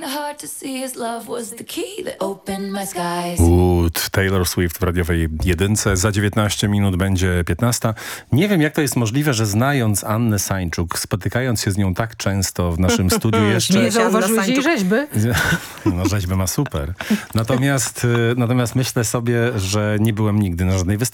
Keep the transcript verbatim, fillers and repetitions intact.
hard to see his love was the key that opened my skies. Wood, Taylor Swift w radiowej jedynce. Za dziewiętnaście minut będzie piętnasta. Nie wiem, jak to jest możliwe, że znając Annę Sańczuk, spotykając się z nią tak często w naszym studiu jeszcze... Nie zauważyłeś jej rzeźby? No, rzeźby ma super. Natomiast, natomiast myślę sobie, że nie byłem nigdy na żadnej wystawie